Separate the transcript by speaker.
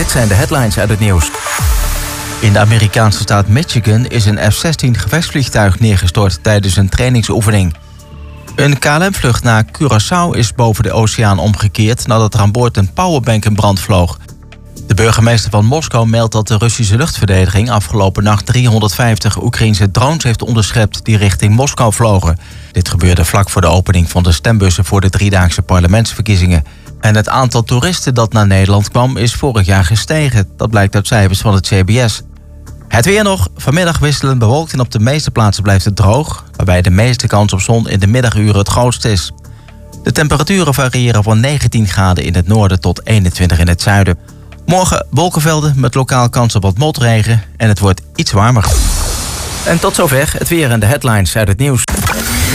Speaker 1: Dit zijn de headlines uit het nieuws. In de Amerikaanse staat Michigan is een F-16 gevechtsvliegtuig neergestort tijdens een trainingsoefening. Een KLM-vlucht naar Curaçao is boven de oceaan omgekeerd nadat er aan boord een powerbank in brand vloog. De burgemeester van Moskou meldt dat de Russische luchtverdediging afgelopen nacht 350 Oekraïnse drones heeft onderschept die richting Moskou vlogen. Dit gebeurde vlak voor de opening van de stembussen voor de driedaagse parlementsverkiezingen. En het aantal toeristen dat naar Nederland kwam is vorig jaar gestegen. Dat blijkt uit cijfers van het CBS. Het weer nog. Vanmiddag wisselend bewolkt en op de meeste plaatsen blijft het droog, waarbij de meeste kans op zon in de middaguren het grootst is. De temperaturen variëren van 19 graden in het noorden tot 21 in het zuiden. Morgen wolkenvelden met lokaal kans op wat motregen en het wordt iets warmer. En tot zover het weer en de headlines uit het nieuws.